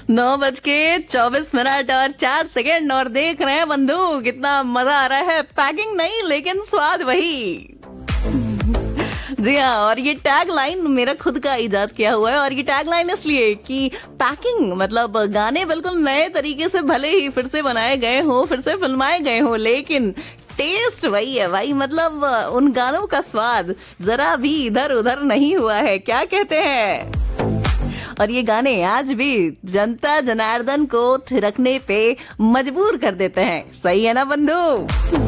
9:24 और 4 सेकेंड और देख रहे हैं बंधु कितना मजा आ रहा है। पैकिंग नहीं लेकिन स्वाद वही। जी हाँ, और ये टैग लाइन मेरा खुद का इजाद किया हुआ है। और ये टैग लाइन इसलिए कि पैकिंग मतलब गाने बिल्कुल नए तरीके से भले ही फिर से बनाए गए हो, फिर से फिल्माए गए हो, लेकिन टेस्ट वही है भाई। मतलब उन गानों का स्वाद जरा भी इधर उधर नहीं हुआ है, क्या कहते हैं। और ये गाने आज भी जनता जनार्दन को थिरकने पे मजबूर कर देते हैं। सही है ना बंधु।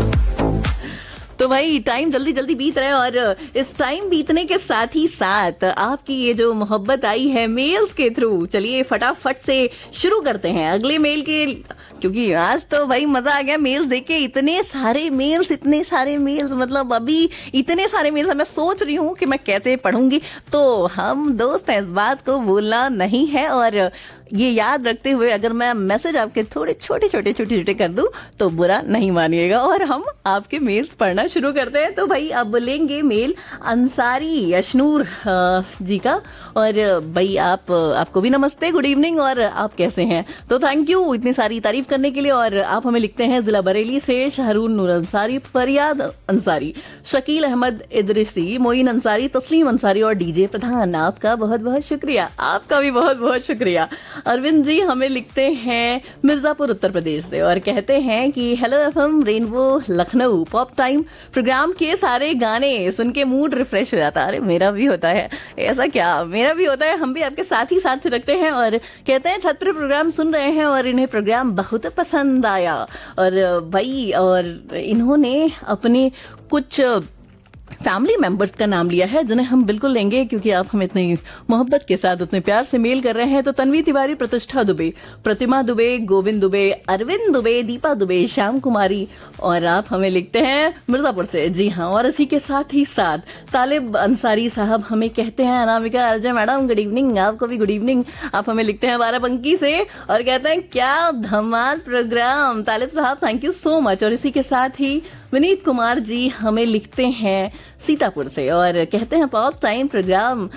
तो भाई टाइम जल्दी जल्दी बीत रहा है और इस टाइम बीतने के साथ ही साथ आपकी ये जो मोहब्बत आई है मेल्स के थ्रू, चलिए फटाफट से शुरू करते हैं अगले मेल के, क्योंकि आज तो भाई मजा आ गया मेल्स देख के। इतने सारे मेल्स मतलब अभी इतने सारे मेल्स मैं सोच रही हूँ कि मैं कैसे पढ़ूंगी। तो हम दोस्त हैं, इस बात को भूलना नहीं है और ये याद रखते हुए अगर मैं मैसेज आपके थोड़े छोटे कर दूं तो बुरा नहीं मानिएगा और हम आपके मेल्स पढ़ना शुरू करते हैं। तो भाई अब लेंगे मेल अंसारी अशनूर जी का। और भाई आपको भी नमस्ते, गुड इवनिंग, और आप कैसे हैं। तो थैंक यू इतनी सारी तारीफ करने के लिए। और आप हमें लिखते हैं जिला बरेली से शाहरून नूर अंसारी, फरियाद अंसारी, शकील अहमद इदरिसी, मोइन अंसारी, तस्लीम अंसारी और डीजे प्रधान, आपका बहुत बहुत शुक्रिया। आपका भी बहुत बहुत शुक्रिया। अरविंद जी हमें लिखते हैं मिर्जापुर उत्तर प्रदेश से और कहते हैं कि hello FM rainbow Lucknow pop time programme के सारे गाने सुन के मूड रिफ्रेश हो जाता है। अरे मेरा भी होता है ऐसा, क्या मेरा भी होता है। हम भी आपके साथ ही साथ रखते हैं और कहते हैं छत पर प्रोग्राम सुन रहे हैं और इन्हें प्रोग्राम बहुत पसंद आया। और भाई और इन्होंने अपने कुछ फैमिली मेंबर्स का नाम लिया है जिन्हें हम बिल्कुल लेंगे क्योंकि आप हमें इतनी मोहब्बत के साथ इतने प्यार से मेल कर रहे हैं। तो तन्वी तिवारी, प्रतिष्ठा दुबे, प्रतिमा दुबे, गोविंद दुबे, अरविंद दुबे, दीपा दुबे, श्याम कुमारी, और आप हमें लिखते हैं मिर्जापुर से। जी हाँ, और इसी के साथ ही साथ तालिब अंसारी साहब हमें कहते हैं Anamika Ajay madam good evening, आपको भी गुड इवनिंग। आप हमें लिखते हैं बाराबंकी से और कहते हैं क्या धमाल प्रोग्राम। तालिब साहब थैंक यू सो मच। और इसी के साथ ही विनीत कुमार जी हमें लिखते हैं सीतापुर से और कहते हैं पॉप टाइम प्रोग्राम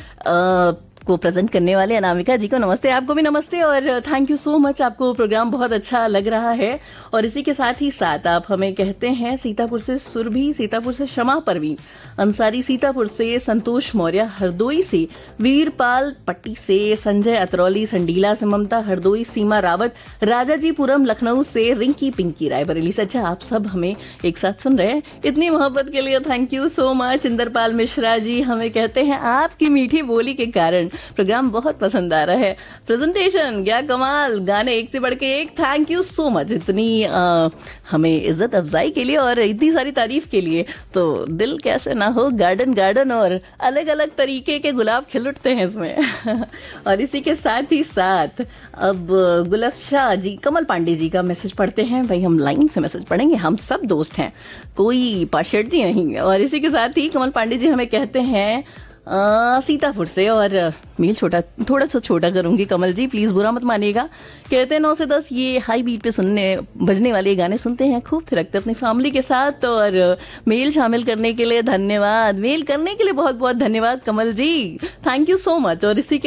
को प्रेजेंट करने वाले अनामिका जी को नमस्ते। आपको भी नमस्ते और थैंक यू सो मच, आपको प्रोग्राम बहुत अच्छा लग रहा है। और इसी के साथ ही साथ आप हमें कहते हैं सीतापुर से सुरभि, सीतापुर से शमा परवीन अंसारी, सीतापुर से संतोष मौर्य, हरदोई से वीरपाल, पट्टी से संजय अतरौली, संडीला से ममता, हरदोई सीमा रावत, राजाजीपुरम लखनऊ से रिंकी पिंकी रायबरेली से। अच्छा, आप सब हमें एक साथ सुन रहे हैं, इतनी मोहब्बत के लिए thank you so much. Inderpal Mishra ji हमें कहते हैं आपकी मीठी बोली के कारण प्रोग्राम बहुत पसंद आ रहा है, प्रेजेंटेशन क्या कमाल, गाने एक से बढ़ के एक। थैंक यू सो मच इतनी हमें इज्जत अफजाई के लिए और इतनी सारी तारीफ के लिए। तो दिल कैसे ना हो, गार्डन गार्डन और अलग अलग तरीके के गुलाब खिल उठते हैं इसमें। और इसी के साथ ही साथ अब गुलफशा जी, कमल पांडे जी का मैसेज पढ़ते हैं। भाई हम लाइन से मैसेज पढ़ेंगे, हम सब दोस्त हैं, कोई पार्शियलिटी नहीं। और इसी के साथ ही कमल पांडे जी हमें कहते हैं सीतापुर से और मेल थोड़ा सा छोटा करूंगी कमल जी, प्लीज बुरा मत मानिएगा। कहते हैं 9 से 10 ये हाई बीट पे बजने वाले गाने सुनते हैं, खूब थिरकते अपनी फैमिली के साथ। और मेल शामिल करने के लिए धन्यवाद, मेल करने के लिए बहुत बहुत धन्यवाद कमल जी, थैंक यू सो मच। और इसी के